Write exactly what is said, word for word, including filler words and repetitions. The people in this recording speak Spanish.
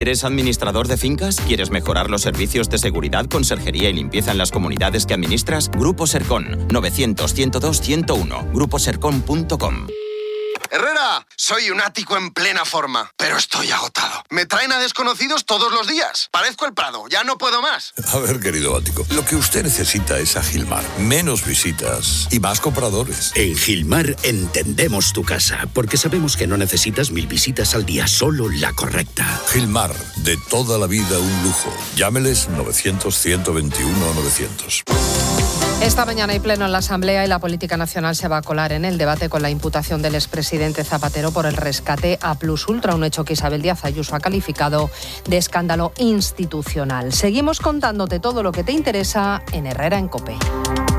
¿Eres administrador de fincas? ¿Quieres mejorar los servicios de seguridad, conserjería y limpieza en las comunidades que administras? Grupo Sercon, novecientos, ciento dos, ciento uno, grupo sercon punto com. Herrera, soy un ático en plena forma, pero estoy agotado. Me traen a desconocidos todos los días. Parezco el Prado, ya no puedo más. A ver, querido ático, lo que usted necesita es a Gilmar. Menos visitas y más compradores. En Gilmar entendemos tu casa, porque sabemos que no necesitas mil visitas al día, solo la correcta. Gilmar, de toda la vida un lujo. Llámeles novecientos, ciento veintiuno, novecientos. Esta mañana hay pleno en la Asamblea y la política nacional se va a colar en el debate con la imputación del expresidente Zapatero por el rescate a Plus Ultra, un hecho que Isabel Díaz Ayuso ha calificado de escándalo institucional. Seguimos contándote todo lo que te interesa en Herrera en COPE.